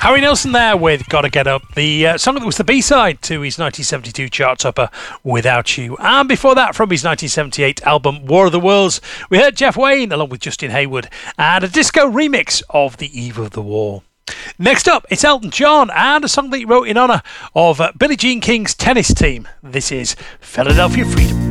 Harry Nilsson there with Gotta Get Up, the song that was the B-side to his 1972 chart topper, Without You. And before that, from his 1978 album War of the Worlds, we heard Jeff Wayne along with Justin Hayward and a disco remix of The Eve of the War. Next up, it's Elton John and a song that he wrote in honour of Billie Jean King's tennis team. This is Philadelphia Freedom.